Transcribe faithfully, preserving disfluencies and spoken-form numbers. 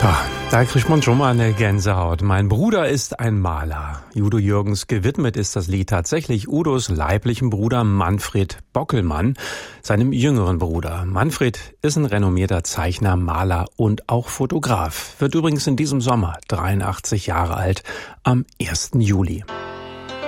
Ja, da kriegt man schon mal eine Gänsehaut. Mein Bruder ist ein Maler. Udo Jürgens gewidmet ist das Lied tatsächlich Udos leiblichen Bruder Manfred Bockelmann, seinem jüngeren Bruder. Manfred ist ein renommierter Zeichner, Maler und auch Fotograf. Wird übrigens in diesem Sommer dreiundachtzig Jahre alt, am ersten Juli.